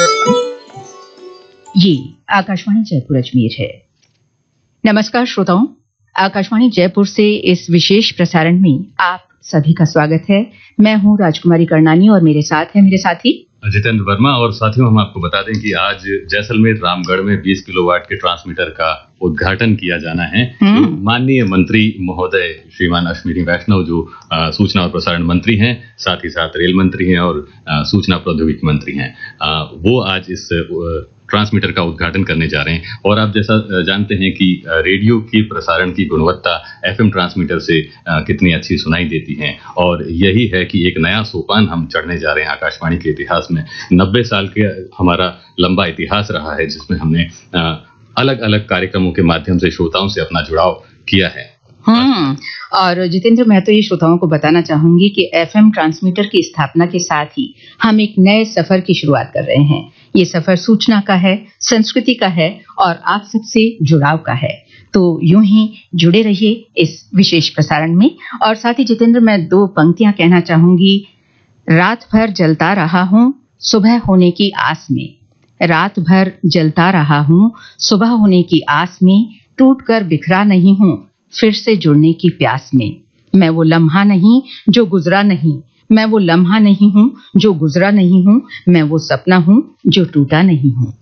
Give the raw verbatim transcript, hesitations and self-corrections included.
ये आकाशवाणी जयपुर अजमेर है। नमस्कार श्रोताओं, आकाशवाणी जयपुर से इस विशेष प्रसारण में आप सभी का स्वागत है। मैं हूं राजकुमारी करनानी और मेरे साथ है मेरे साथी जितेंद्र वर्मा। और साथियों, हम आपको बता दें कि आज जैसलमेर रामगढ़ में बीस किलोवाट के ट्रांसमीटर का उद्घाटन किया जाना है। माननीय मंत्री महोदय श्रीमान अश्विनी वैष्णव, जो आ, सूचना और प्रसारण मंत्री हैं, साथ ही साथ रेल मंत्री हैं और आ, सूचना प्रौद्योगिकी मंत्री हैं, आ, वो आज इस आ, ट्रांसमीटर का उद्घाटन करने जा रहे हैं। और आप जैसा जानते हैं कि रेडियो की प्रसारण की गुणवत्ता एफएम ट्रांसमीटर से कितनी अच्छी सुनाई देती है, और यही है कि एक नया सोपान हम चढ़ने जा रहे हैं आकाशवाणी के इतिहास में। नब्बे साल के हमारा लंबा इतिहास रहा है, जिसमें हमने अलग अलग कार्यक्रमों के माध्यम से श्रोताओं से अपना जुड़ाव किया है। हम्म और जितेंद्र, मैं तो ये श्रोताओं को बताना चाहूंगी कि एफएम ट्रांसमीटर की स्थापना के साथ ही हम एक नए सफर की शुरुआत कर रहे हैं। ये सफर सूचना का है, संस्कृति का है और आप सबसे जुड़ाव का है। तो यूं ही जुड़े रहिए इस विशेष प्रसारण में। और साथ ही जितेंद्र, मैं दो पंक्तियां कहना चाहूंगी। रात भर जलता रहा हूं सुबह होने की आस में, रात भर जलता रहा हूं सुबह होने की आस में, टूट कर बिखरा नहीं हूं फिर से जुड़ने की प्यास में। मैं वो लम्हा नहीं जो गुजरा नहीं, मैं वो लम्हा नहीं हूं जो गुजरा नहीं हूं, मैं वो सपना हूं जो टूटा नहीं हूं।